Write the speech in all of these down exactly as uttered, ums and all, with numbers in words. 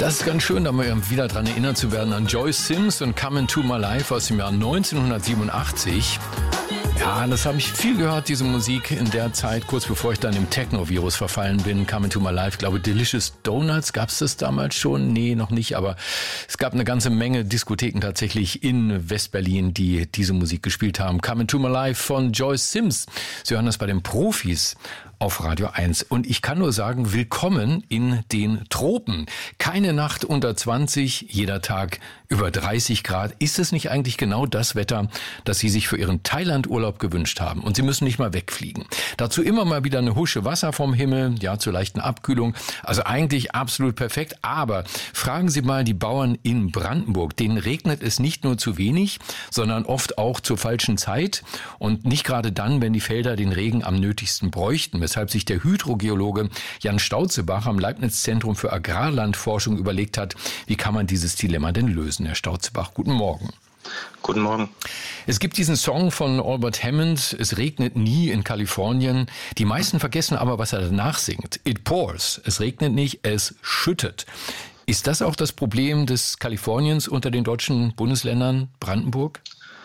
Das ist ganz schön, da mal wieder daran erinnert zu werden an Joyce Sims und Come Into My Life aus dem Jahr neunzehnhundertsiebenundachtzig. Ja, das habe ich viel gehört, diese Musik in der Zeit, kurz bevor ich dann im Techno-Virus verfallen bin. Come Into My Life, ich glaube Delicious Donuts, gab es das damals schon? Nee, noch nicht, aber es gab eine ganze Menge Diskotheken tatsächlich in West-Berlin, die diese Musik gespielt haben. Come Into My Life von Joyce Sims. Sie hören das bei den Profis auf Radio eins. Und ich kann nur sagen, willkommen in den Tropen. Keine Nacht unter zwanzig, jeder Tag über dreißig Grad. Ist es nicht eigentlich genau das Wetter, das Sie sich für Ihren Thailand-Urlaub gewünscht haben? Und Sie müssen nicht mal wegfliegen. Dazu immer mal wieder eine Husche Wasser vom Himmel, ja, zur leichten Abkühlung. Also eigentlich absolut perfekt. Aber fragen Sie mal die Bauern in Brandenburg. Denen regnet es nicht nur zu wenig, sondern oft auch zur falschen Zeit. Und nicht gerade dann, wenn die Felder den Regen am nötigsten bräuchten. Weshalb sich der Hydrogeologe Jan Stautzebach am Leibniz-Zentrum für Agrarlandforschung überlegt hat, wie kann man dieses Dilemma denn lösen, Herr Stautzebach. Guten Morgen. Guten Morgen. Es gibt diesen Song von Albert Hammond, Es regnet nie in Kalifornien. Die meisten vergessen aber, was er danach singt. It pours. Es regnet nicht, es schüttet. Ist das auch das Problem des Kaliforniens unter den deutschen Bundesländern Brandenburg?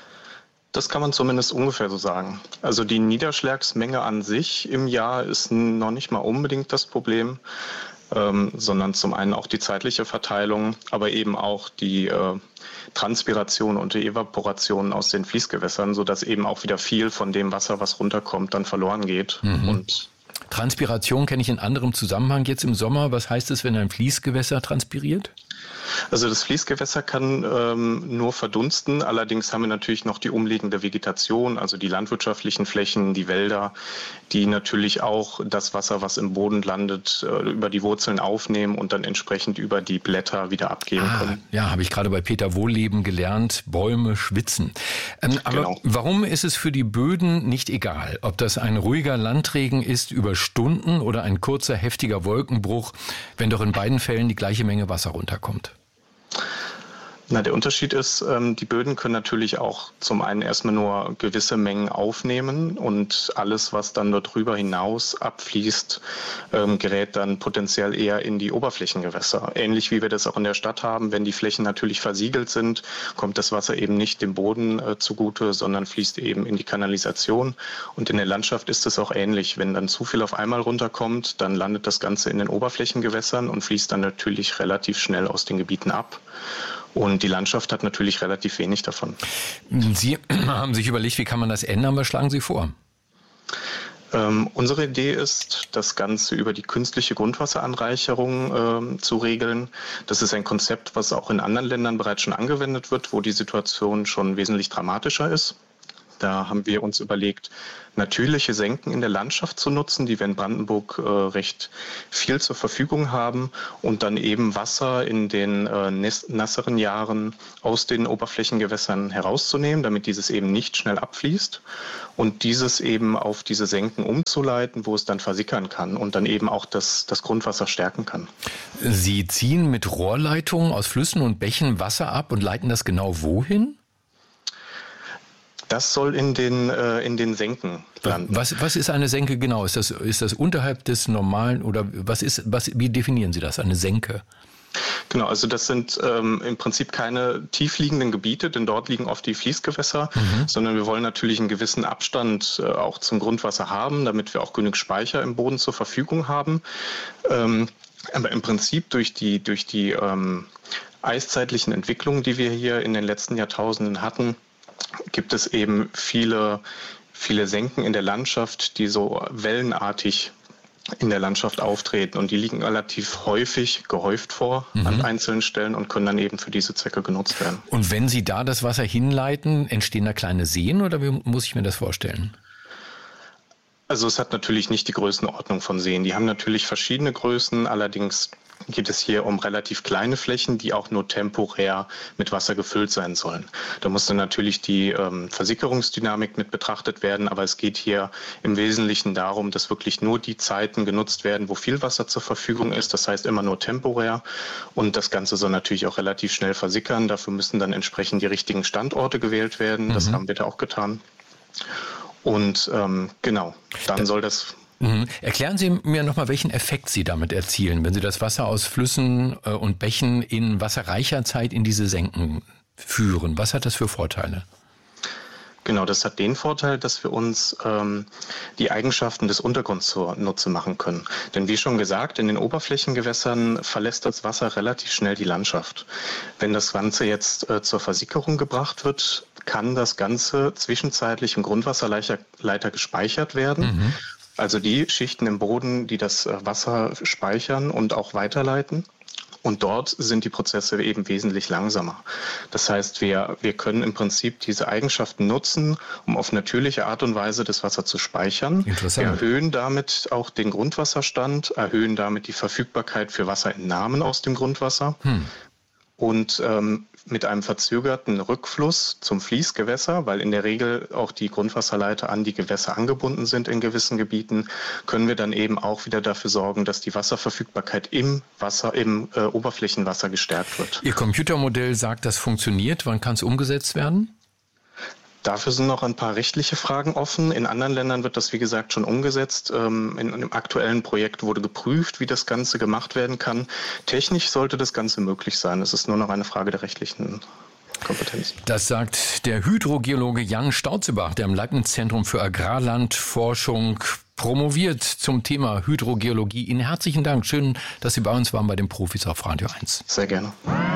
Das kann man zumindest ungefähr so sagen. Also die Niederschlagsmenge an sich im Jahr ist noch nicht mal unbedingt das Problem, ähm, sondern zum einen auch die zeitliche Verteilung, aber eben auch die äh, Transpiration und die Evaporation aus den Fließgewässern, sodass eben auch wieder viel von dem Wasser, was runterkommt, dann verloren geht. Mhm. Und Transpiration kenne ich in anderem Zusammenhang jetzt im Sommer. Was heißt es, wenn ein Fließgewässer transpiriert? Also das Fließgewässer kann ähm, nur verdunsten. Allerdings haben wir natürlich noch die umliegende Vegetation, also die landwirtschaftlichen Flächen, die Wälder, die natürlich auch das Wasser, was im Boden landet, äh, über die Wurzeln aufnehmen und dann entsprechend über die Blätter wieder abgeben ah, können. Ja, habe ich gerade bei Peter Wohlleben gelernt. Bäume schwitzen. Ähm, aber Genau. Warum ist es für die Böden nicht egal, ob das ein ruhiger Landregen ist über Stunden oder ein kurzer, heftiger Wolkenbruch, wenn doch in beiden Fällen die gleiche Menge Wasser runterkommt? Na, der Unterschied ist, ähm, die Böden können natürlich auch zum einen erstmal nur gewisse Mengen aufnehmen und alles, was dann darüber hinaus abfließt, ähm, gerät dann potenziell eher in die Oberflächengewässer. Ähnlich wie wir das auch in der Stadt haben, wenn die Flächen natürlich versiegelt sind, kommt das Wasser eben nicht dem Boden äh, zugute, sondern fließt eben in die Kanalisation. Und in der Landschaft ist es auch ähnlich. Wenn dann zu viel auf einmal runterkommt, dann landet das Ganze in den Oberflächengewässern und fließt dann natürlich relativ schnell aus den Gebieten ab. Und die Landschaft hat natürlich relativ wenig davon. Sie haben sich überlegt, wie kann man das ändern? Was schlagen Sie vor? Ähm, unsere Idee ist, das Ganze über die künstliche Grundwasseranreicherung ähm, zu regeln. Das ist ein Konzept, was auch in anderen Ländern bereits schon angewendet wird, wo die Situation schon wesentlich dramatischer ist. Da haben wir uns überlegt, natürliche Senken in der Landschaft zu nutzen, die wir in Brandenburg äh, recht viel zur Verfügung haben und dann eben Wasser in den äh, nasseren Jahren aus den Oberflächengewässern herauszunehmen, damit dieses eben nicht schnell abfließt und dieses eben auf diese Senken umzuleiten, wo es dann versickern kann und dann eben auch das, das Grundwasser stärken kann. Sie ziehen mit Rohrleitungen aus Flüssen und Bächen Wasser ab und leiten das genau wohin? Das soll in den, äh, in den Senken landen. Was, was ist eine Senke genau? Ist das, ist das unterhalb des normalen oder was ist, was, wie definieren Sie das, eine Senke? Genau, also das sind ähm, im Prinzip keine tiefliegenden Gebiete, denn dort liegen oft die Fließgewässer, mhm. sondern wir wollen natürlich einen gewissen Abstand äh, auch zum Grundwasser haben, damit wir auch genug Speicher im Boden zur Verfügung haben. Ähm, aber im Prinzip durch die, durch die ähm, eiszeitlichen Entwicklungen, die wir hier in den letzten Jahrtausenden hatten, gibt es eben viele, viele Senken in der Landschaft, die so wellenartig in der Landschaft auftreten und die liegen relativ häufig gehäuft vor mhm. an einzelnen Stellen und können dann eben für diese Zwecke genutzt werden. Und wenn Sie da das Wasser hinleiten, entstehen da kleine Seen oder wie muss ich mir das vorstellen? Also es hat natürlich nicht die Größenordnung von Seen. Die haben natürlich verschiedene Größen, allerdings geht es hier um relativ kleine Flächen, die auch nur temporär mit Wasser gefüllt sein sollen. Da muss dann natürlich die ähm, Versickerungsdynamik mit betrachtet werden, aber es geht hier im Wesentlichen darum, dass wirklich nur die Zeiten genutzt werden, wo viel Wasser zur Verfügung ist, das heißt immer nur temporär und das Ganze soll natürlich auch relativ schnell versickern. Dafür müssen dann entsprechend die richtigen Standorte gewählt werden, das mhm. haben wir da auch getan. Und ähm, genau, dann soll das Mhm. Erklären Sie mir nochmal, welchen Effekt Sie damit erzielen, wenn Sie das Wasser aus Flüssen und Bächen in wasserreicher Zeit in diese Senken führen. Was hat das für Vorteile? Genau, das hat den Vorteil, dass wir uns ähm, die Eigenschaften des Untergrunds zunutze machen können. Denn wie schon gesagt, in den Oberflächengewässern verlässt das Wasser relativ schnell die Landschaft. Wenn das Ganze jetzt äh, zur Versickerung gebracht wird, kann das Ganze zwischenzeitlich im Grundwasserleiter gespeichert werden. Mhm. Also die Schichten im Boden, die das Wasser speichern und auch weiterleiten. Und dort sind die Prozesse eben wesentlich langsamer. Das heißt, wir, wir können im Prinzip diese Eigenschaften nutzen, um auf natürliche Art und Weise das Wasser zu speichern. Wir erhöhen damit auch den Grundwasserstand, erhöhen damit die Verfügbarkeit für Wasserentnahmen aus dem Grundwasser. Hm. Und ähm, mit einem verzögerten Rückfluss zum Fließgewässer, weil in der Regel auch die Grundwasserleiter an die Gewässer angebunden sind in gewissen Gebieten, können wir dann eben auch wieder dafür sorgen, dass die Wasserverfügbarkeit im Wasser, im äh, Oberflächenwasser gestärkt wird. Ihr Computermodell sagt, das funktioniert. Wann kann es umgesetzt werden? Dafür sind noch ein paar rechtliche Fragen offen. In anderen Ländern wird das, wie gesagt, schon umgesetzt. In einem aktuellen Projekt wurde geprüft, wie das Ganze gemacht werden kann. Technisch sollte das Ganze möglich sein. Es ist nur noch eine Frage der rechtlichen Kompetenz. Das sagt der Hydrogeologe Jan Stautzebach, der im Leibniz-Zentrum für Agrarlandforschung promoviert zum Thema Hydrogeologie. Ihnen herzlichen Dank. Schön, dass Sie bei uns waren bei den Profis auf Radio eins. Sehr gerne.